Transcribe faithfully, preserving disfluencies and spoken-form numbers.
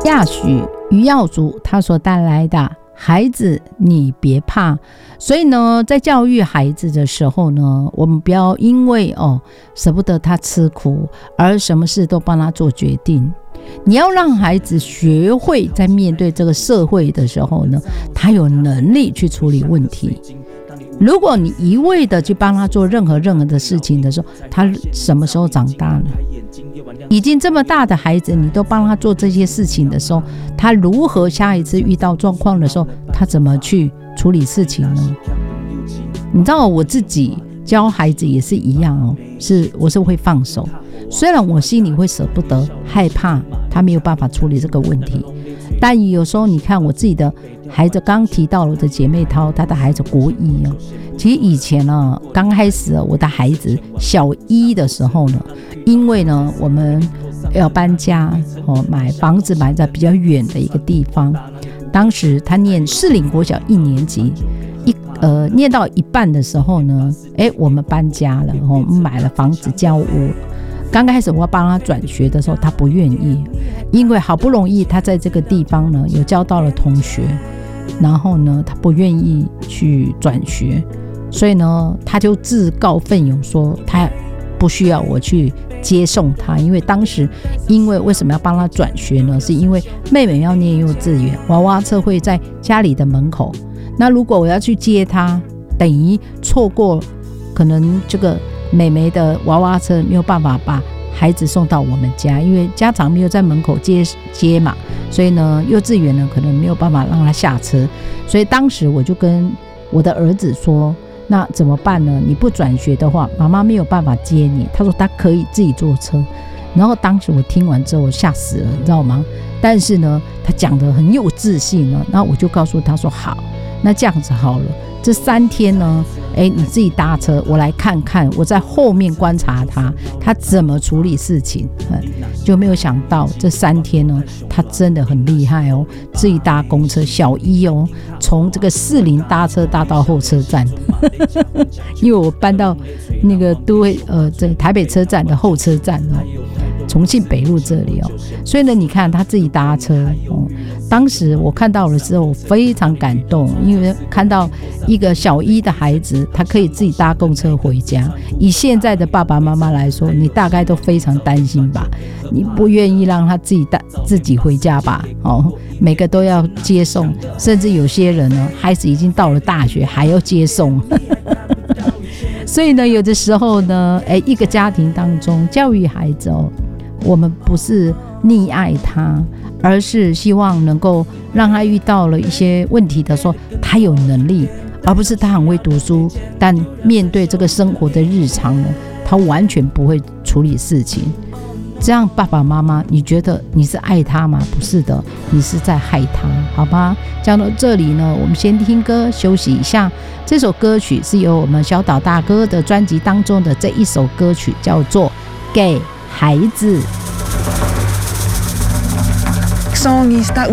下许于耀祖他所带来的孩子你别怕。所以呢，在教育孩子的时候呢，我们不要因为哦舍不得他吃苦而什么事都帮他做决定。你要让孩子学会在面对这个社会的时候呢，他有能力去处理问题。如果你一味的去帮他做任何任何的事情的时候，他什么时候长大呢？已经这么大的孩子，你都帮他做这些事情的时候，他如何下一次遇到状况的时候，他怎么去处理事情呢？你知道我自己教孩子也是一样哦，是我是会放手，虽然我心里会舍不得，害怕他没有办法处理这个问题，但有时候你看我自己的孩子，刚提到了我的姐妹淘，她的孩子国一哦，其实以前呢，刚开始我的孩子小一的时候呢，因为呢我们要搬家哦，买房子买在比较远的一个地方，当时他念士林国小一年级，一呃念到一半的时候呢，哎，我们搬家了哦，买了房子交屋。刚开始我要帮他转学的时候，他不愿意，因为好不容易他在这个地方呢有交到了同学，然后呢他不愿意去转学，所以呢他就自告奋勇说他不需要我去接送他，因为当时因为为什么要帮他转学呢？是因为妹妹要念幼稚园，娃娃车会在家里的门口，那如果我要去接他，等于错过可能这个妹妹的娃娃车没有办法把孩子送到我们家，因为家长没有在门口接接嘛，所以呢幼稚园呢可能没有办法让他下车，所以当时我就跟我的儿子说，那怎么办呢？你不转学的话，妈妈没有办法接你。他说他可以自己坐车，然后当时我听完之后我吓死了，你知道吗？但是呢他讲得很有自信呢，然后我就告诉他说好，那这样子好了，这三天呢哎，你自己搭车，我来看看，我在后面观察他，他怎么处理事情。嗯，就没有想到这三天呢，他真的很厉害哦，自己搭公车，小一哦，从这个士林搭车搭到后车站，因为我搬到那个都会呃，这台北车站的后车站哦，重庆北路这里哦，所以呢，你看他自己搭车哦。当时我看到的时候，我非常感动，因为看到一个小一的孩子，他可以自己搭公车回家。以现在的爸爸妈妈来说，你大概都非常担心吧？你不愿意让他自己带自己回家吧？哦，每个都要接送，甚至有些人呢，孩子已经到了大学还要接送。所以呢，有的时候呢，哎，一个家庭当中教育孩子哦，我们不是溺爱他，而是希望能够让他遇到了一些问题的时候，他有能力，而不是他很会读书，但面对这个生活的日常呢，他完全不会处理事情。这样爸爸妈妈，你觉得你是爱他吗？不是的，你是在害他，好吗？讲到这里呢，我们先听歌休息一下。这首歌曲是由我们小岛大哥的专辑当中的这一首歌曲，叫做《给孩子》。